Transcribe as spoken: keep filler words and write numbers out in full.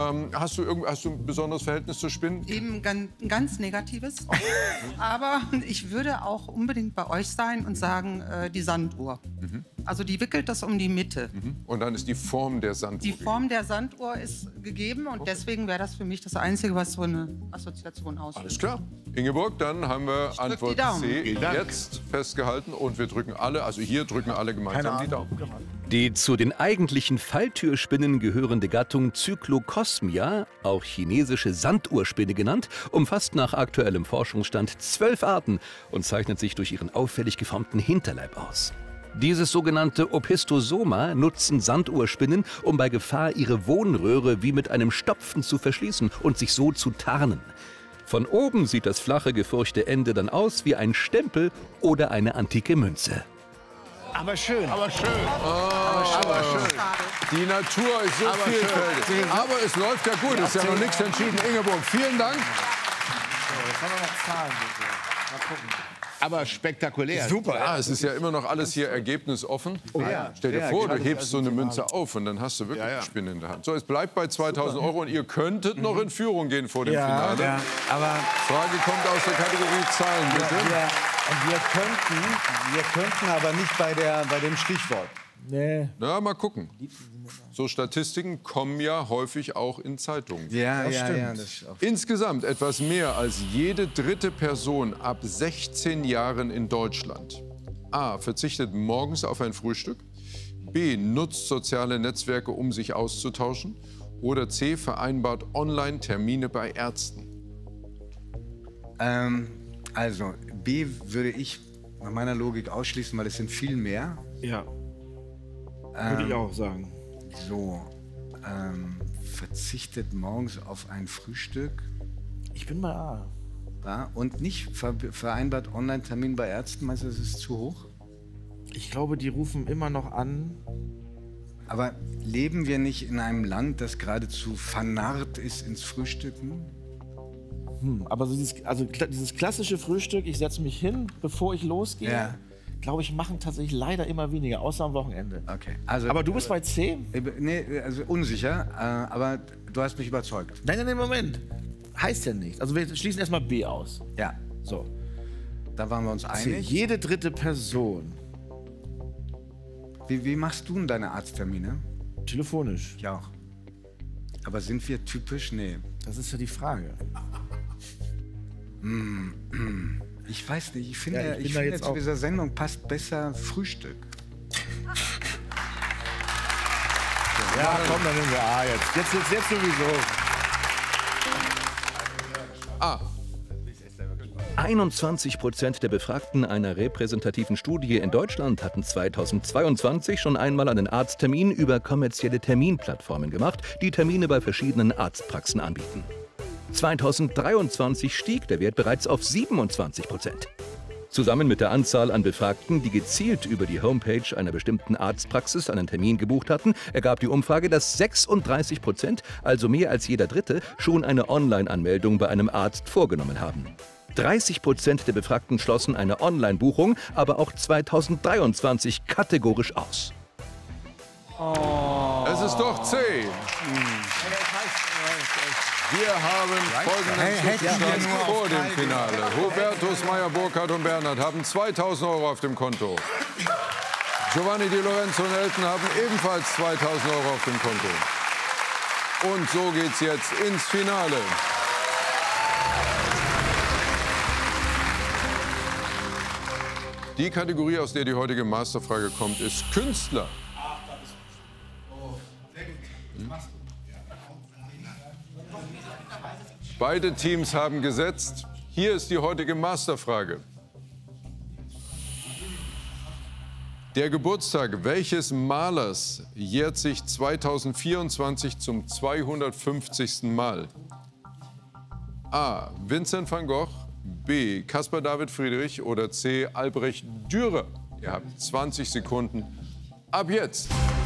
Ähm, hast, du irgend, hast du ein besonderes Verhältnis zu Spinnen? Eben ganz, ein ganz negatives. Aber ich würde auch unbedingt bei euch sein und sagen, äh, die Sanduhr. Mhm. Also die wickelt das um die Mitte. Mhm. Und dann ist die Form der Sanduhr Die Form der Sanduhr ist gegeben und okay. deswegen wäre das für mich das Einzige, was so eine Assoziation auslöst. Alles klar. Ingeborg, dann haben wir Antwort C jetzt festgehalten und wir drücken alle, also hier drücken alle gemeinsam die Daumen. Die zu den eigentlichen Falltürspinnen gehörende Gattung Cyclocosmia, auch chinesische Sanduhrspinne genannt, umfasst nach aktuellem Forschungsstand zwölf Arten und zeichnet sich durch ihren auffällig geformten Hinterleib aus. Dieses sogenannte Opisthosoma nutzen Sanduhrspinnen, um bei Gefahr ihre Wohnröhre wie mit einem Stopfen zu verschließen und sich so zu tarnen. Von oben sieht das flache, gefurchte Ende dann aus wie ein Stempel oder eine antike Münze. Aber schön. Aber schön. Oh, aber schön. Aber schön. Die Natur ist so aber vielfältig. Schön. Aber es läuft ja gut. Es ist ja noch nichts entschieden. Ingeborg, vielen Dank. So, jetzt haben wir noch Zahlen, bitte. Mal gucken. Aber spektakulär. Super. Ja, es ist ja immer noch alles hier ergebnisoffen. Oh, ja. Stell dir ja, vor, du hebst so eine Münze auf und dann hast du wirklich ja, ja. eine Spinne in der Hand. So, es bleibt bei zweitausend Euro und ihr könntet mhm. noch in Führung gehen vor dem ja, Finale. Ja, aber Frage kommt aus der Kategorie Zahlen, bitte. Ja, ja. Und wir könnten, wir könnten aber nicht bei, der, bei dem Stichwort. Nee. Na, mal gucken. So Statistiken kommen ja häufig auch in Zeitungen. Ja, das ja, stimmt. ja. Das ist auch Insgesamt etwas mehr als jede dritte Person ab sechzehn Jahren in Deutschland. A. Verzichtet morgens auf ein Frühstück. B. Nutzt soziale Netzwerke, um sich auszutauschen. Oder C. Vereinbart Online-Termine bei Ärzten. Ähm, also, B würde ich nach meiner Logik ausschließen, weil es sind viel mehr. Ja. Würde ich auch sagen. So, ähm, verzichtet morgens auf ein Frühstück. Ich bin bei A. Ja, und nicht ver vereinbart Online-Termin bei Ärzten, meinst du, das ist zu hoch? Ich glaube, die rufen immer noch an. Aber leben wir nicht in einem Land, das geradezu vernarrt ist ins Frühstücken? Hm, aber so dieses, also dieses klassische Frühstück, ich setze mich hin, bevor ich losgehe. Ja. Glaube ich, machen tatsächlich leider immer weniger, außer am Wochenende. Okay. Also, aber du bist bei C? Nee, also unsicher, äh, aber du hast mich überzeugt. Nein, nein, nein, Moment. Heißt ja nichts. Also wir schließen erstmal B aus. Ja. So. Da waren wir uns einig. C. Jede dritte Person. Wie, wie machst du denn deine Arzttermine? Telefonisch. Ich auch. Aber sind wir typisch? Nee. Das ist ja die Frage. Mm, mm. Ich weiß nicht, ich finde, ja, ich ich finde zu dieser Sendung passt besser Frühstück. Ja, komm, dann nehmen wir A jetzt. Jetzt, jetzt, jetzt sowieso. A. einundzwanzig Prozent der Befragten einer repräsentativen Studie in Deutschland hatten zweitausendzweiundzwanzig schon einmal einen Arzttermin über kommerzielle Terminplattformen gemacht, die Termine bei verschiedenen Arztpraxen anbieten. zweitausenddreiundzwanzig stieg der Wert bereits auf siebenundzwanzig Prozent. Zusammen mit der Anzahl an Befragten, die gezielt über die Homepage einer bestimmten Arztpraxis einen Termin gebucht hatten, ergab die Umfrage, dass sechsunddreißig Prozent, also mehr als jeder Dritte, schon eine Online-Anmeldung bei einem Arzt vorgenommen haben. dreißig Prozent der Befragten schlossen eine Online-Buchung, aber auch zweitausenddreiundzwanzig kategorisch aus. Oh. Es ist doch C. Hm. Wir haben folgenden Zwischenstand vor dem Finale. Hubertus, Meyer, Burkhardt und Bernhard haben zweitausend Euro auf dem Konto. Giovanni Di Lorenzo und Elton haben ebenfalls zweitausend Euro auf dem Konto. Und so geht's jetzt ins Finale. Die Kategorie, aus der die heutige Masterfrage kommt, ist Künstler. Beide Teams haben gesetzt. Hier ist die heutige Masterfrage. Der Geburtstag welches Malers jährt sich zweitausendvierundzwanzig zum zweihundertfünfzigsten Mal? A. Vincent van Gogh, B. Caspar David Friedrich oder C. Albrecht Dürer? Ihr habt zwanzig Sekunden ab jetzt.